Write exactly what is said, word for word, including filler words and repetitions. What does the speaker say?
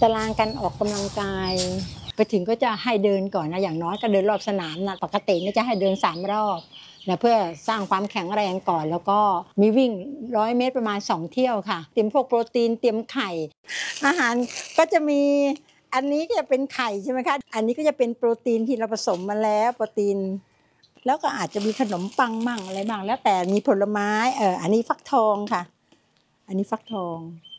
ตารางการออกกำลังกายไปถึงก็จะให้เดินก่อนนะอย่างน้อยก็เดินรอบสนามนะปกตินี่จะให้เดินสามรอบนะเพื่อสร้างความแข็งแรงก่อนแล้วก็มีวิ่งร้อยเมตรประมาณสองเที่ยวค่ะเตรียมพวกโปรตีนเตรียมไข่อาหารก็จะมีอันนี้ก็จะเป็นไข่ใช่ไหมคะอันนี้ก็จะเป็นโปรตีนที่เราผสมมาแล้วโปรตีนแล้วก็อาจจะมีขนมปังมั่งอะไรบ้างแล้วแต่มีผลไม้เอออันนี้ฟักทองค่ะอันนี้ฟักทอง